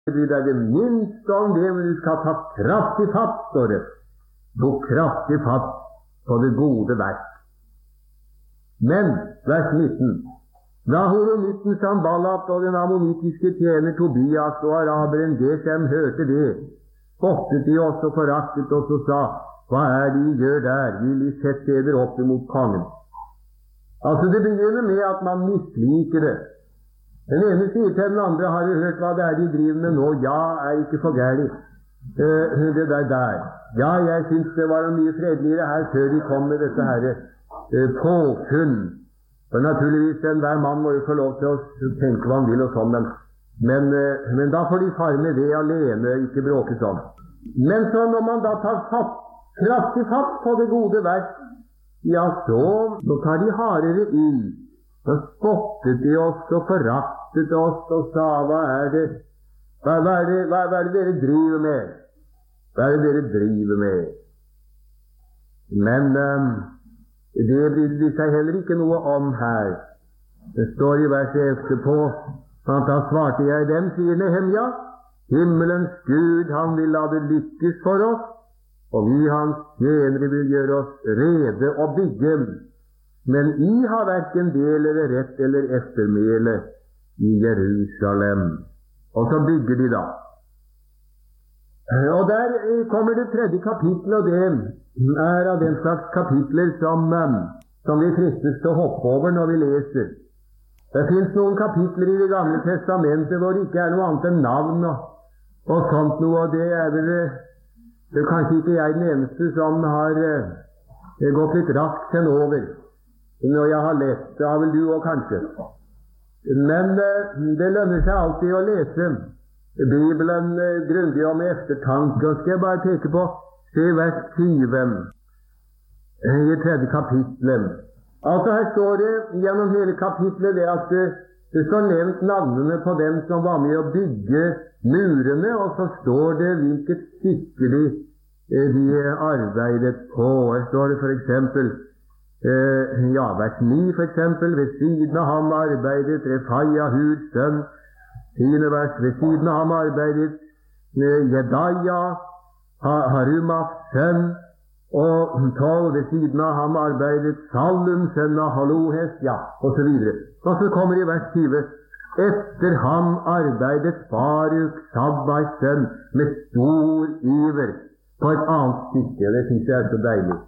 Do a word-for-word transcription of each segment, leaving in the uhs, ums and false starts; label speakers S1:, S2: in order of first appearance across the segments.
S1: bry deg det minste om det, men du skal ta kraftig fatt, står det. Ta kraftig fatt på det gode verk. Men, vers nitten, da horonitten Sanballat og den ammonitiske tjener Tobias og araberen Geshem hørte det, spottet de oss og foraktet oss og sa, hva er det de gjør der? Vil de sette eder opp imot kongen? Altså, det begynner med at man misliker det. Den ene sier til den andre, har du hørt hva det er de driver med nå? Ja, er ikke for gærlig. Uh, det der der. Ja, jeg synes det var mye fredeligere her før de kom med dette her uh, påfunn. For naturligvis, enhver mann må jo få lov til å tenke hva han vil og sånn, men, men, uh, men da får de fare med det alene, ikke bråke sånn. Men så når man da tar fatt, kraftig fatt på det gode verk, ja, så, så tar de hardere i. Så spottet de oss og foraktet oss og sa, hva er det, hva, hva, er det, hva, hva er det dere driver med? Hva er det dere driver med? Men um, det brydde de seg heller ikke noe om her. Det står i verset etterpå, at da svarte jeg dem, sier Nehemja, himmelens Gud, han vil la det lykkes for oss, og vi hans tjenere vil gjøre oss rede og bygge. Men I har hverken del eller rett eller eftermæle I Jerusalem. Og så bygger de da. Og der kommer det tredje kapittel, og det er av den slags kapitler som, som vi fristes til å hoppe over når vi leser. Det finnes noen kapitler I Det gamle testamentet hvor det ikke er noe annet enn navn og, og sånt noe, og det er vel det er kanskje ikke jeg den eneste som har eh, gått litt raskt henover. Når jeg har lest, det har vel du også kanskje. Men eh, det lønner seg alltid å lese Bibelen eh, grundig og med eftertanke. Og skal jeg bare peke på, se vers tyve eh, I tredje kapitlet. Altså her står det gjennom hele kapitlet det at det, det står nevnt navnene på dem som var med å bygge murene, og så står det hvilket stykke de, de arbeidet på. Her står det for eksempel Uh, ja, vers ni for eksempel, ved siden av ham arbeidet Refaia Hurs sønn. Tiende vers, ved siden av ham arbeidet uh, Jedaia Harumafs sønn. Og tolv, ved siden av ham arbeidet Salum sønn av Halohes, ja, og så videre. Og så kommer i vers tyve, etter ham arbeidet Baruk Sabbais sønn med stor iver på et annet stykke. Det synes jeg er så deilig.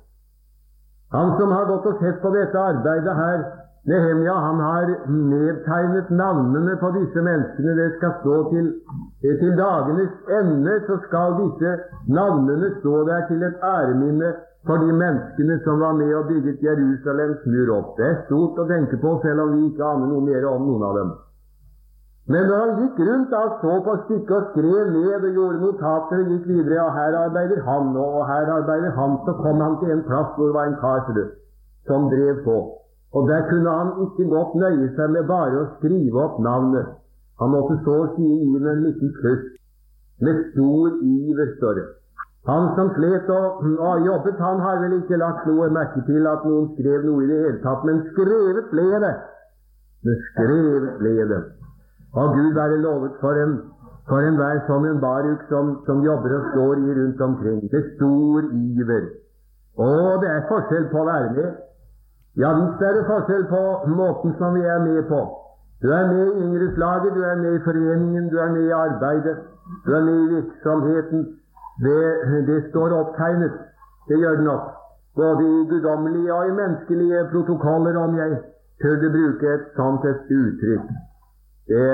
S1: Han som har gått og sett på dette arbeidet her, Nehemja, han har nedtegnet navnene på disse menneskene. Det skal stå til, til dagenes ende, så skal disse navnene stå der til et æreminne for de menneskene som var med og bygget Jerusalems mur opp. Det er stort å tenke på, selv om vi ikke aner noe mer om noen av dem. Men når han gikk rundt da, så på stykket og skrev ned og gjorde notater og gikk videre, ja, her arbeider han, og her arbeider han, så kom han til en plass hvor det var en kar som drev på. Og der kunne han ikke godt nøye seg med bare å skrive opp navnet. Han måtte så å si inn en liten kluss. Med stor iver, står det. Han som slet og, og jobbet, han har vel ikke lagt noe merke til at noen skrev noe i det hele tatt, men skrevet ble det. Men skrevet ble det. Og Gud være lovet for en, for en hver som en Baruk som, som jobber og står i rundt omkring. Det er stor iver. Og det er forskjell på å være med. Ja, visst er det forskjell på måten som vi er med på. Du er med i yngreslaget, du er med i foreningen, du er med i arbeidet, du er med i virksomheten. Det, det står opptegnet. Det gjør det nok. Både i guddommelige og i menneskelige protokoller, om jeg tør bruke et sånt et uttrykk. Det,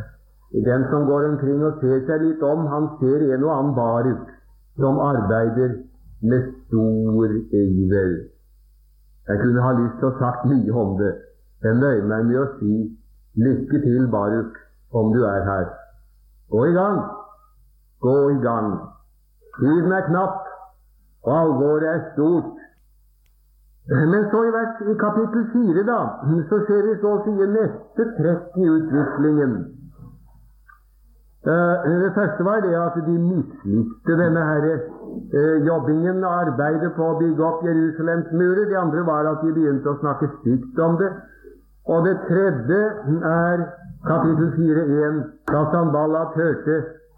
S1: den som går omkring og ser seg litt om, han ser en og annen Baruk som arbeider med stor iver. Jeg kunne ha lyst til å sagt mye om det. Jeg nøyer meg med å si lykke til, Baruk, om du er her. Gå i gang. Gå i gang. Tiden er knapp, og alvoret er stort. Men så i, vers, i kapittel fire da, så ser vi så å si neste trekk i utviklingen. Uh, det første var det at de mislikte denne her uh, jobbingen og arbeidet på å bygge opp Jerusalems murer. Det andre var at de begynte å snakke stygt om det. Og det tredje er kapittel fire, en, da Sanballat hørte